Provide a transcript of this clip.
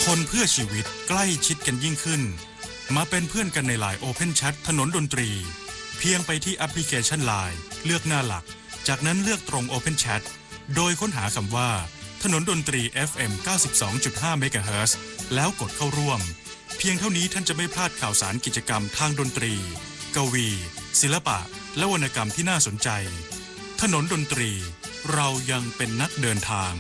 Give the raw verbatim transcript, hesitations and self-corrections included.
คนเพื่อชีวิตใกล้ชิดกันยิ่งขึ้นมาเป็นเพื่อนกันใน ไลน์ Open Chat ถนนดนตรีเพียงไปที่แอปพลิเคชัน ไลน์ เลือกหน้าหลักจากนั้นเลือกตรง Open Chat โดยค้นหาคำว่าถนนดนตรี เอฟ เอ็ม เก้าสิบสองจุดห้า เมกะเฮิรตซ์แล้วกดเข้าร่วมเพียงเท่านี้ท่านจะไม่พลาดข่าวสารกิจกรรมทางดนตรีกวีศิลปะและวรรณกรรมที่น่าสนใจถนนดนตรีเรายังเป็นนักเดินทาง